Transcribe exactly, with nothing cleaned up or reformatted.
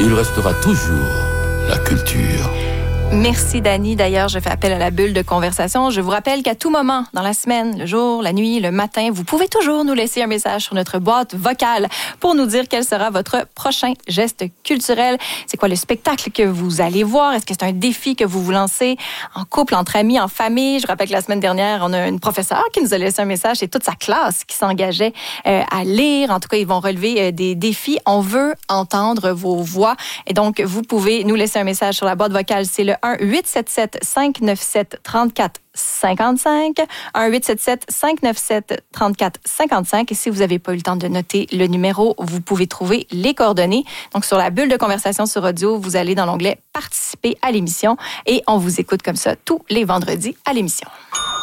il restera toujours la culture. Merci, Dani. D'ailleurs, je fais appel à la bulle de conversation. Je vous rappelle qu'à tout moment, dans la semaine, le jour, la nuit, le matin, vous pouvez toujours nous laisser un message sur notre boîte vocale pour nous dire quel sera votre prochain geste culturel. C'est quoi le spectacle que vous allez voir? Est-ce que c'est un défi que vous vous lancez en couple, entre amis, en famille? Je rappelle que la semaine dernière, on a une professeure qui nous a laissé un message. C'est toute sa classe qui s'engageait euh, à lire. En tout cas, ils vont relever euh, des défis. On veut entendre vos voix. Et donc, vous pouvez nous laisser un message sur la boîte vocale. C'est le un huit sept sept cinq neuf sept trente-quatre cinquante-cinq. un huit sept sept cinq neuf sept trente-quatre cinquante-cinq. Et si vous n'avez pas eu le temps de noter le numéro, vous pouvez trouver les coordonnées. Donc, sur la bulle de conversation sur audio, vous allez dans l'onglet « Participer à l'émission » et on vous écoute comme ça tous les vendredis à l'émission.